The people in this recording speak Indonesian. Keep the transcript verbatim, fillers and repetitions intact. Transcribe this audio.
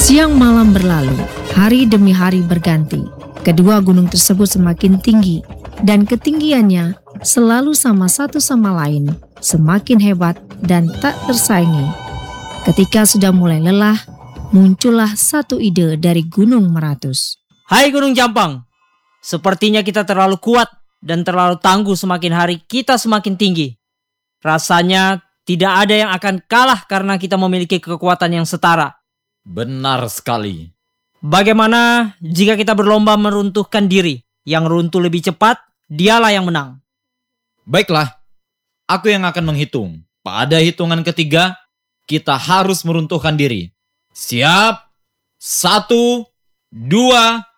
Siang malam berlalu, hari demi hari berganti. Kedua gunung tersebut semakin tinggi dan ketinggiannya selalu sama satu sama lain, semakin hebat dan tak tersaingi. Ketika sudah mulai lelah, muncullah satu ide dari Gunung Meratus. Hai Gunung Jampang, sepertinya kita terlalu kuat dan terlalu tangguh. Semakin hari kita semakin tinggi. Rasanya tidak ada yang akan kalah karena kita memiliki kekuatan yang setara. Benar sekali. Bagaimana jika kita berlomba meruntuhkan diri? Yang runtuh lebih cepat, dialah yang menang. Baiklah, aku yang akan menghitung. Pada hitungan ketiga, kita harus meruntuhkan diri. Siap? Satu, dua,